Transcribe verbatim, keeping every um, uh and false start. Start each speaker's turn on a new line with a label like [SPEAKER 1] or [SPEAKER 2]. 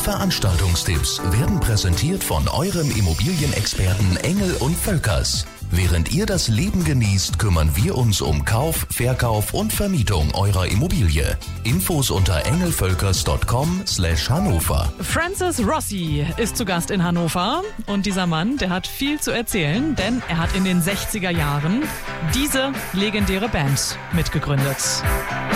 [SPEAKER 1] Veranstaltungstipps werden präsentiert von eurem Immobilienexperten Engel und Völkers. Während ihr das Leben genießt, kümmern wir uns um Kauf, Verkauf und Vermietung eurer Immobilie. Infos unter engelvölkers punkt com slash Hannover.
[SPEAKER 2] Francis Rossi ist zu Gast in Hannover und dieser Mann, der hat viel zu erzählen, denn er hat in den sechziger Jahren diese legendäre Band mitgegründet.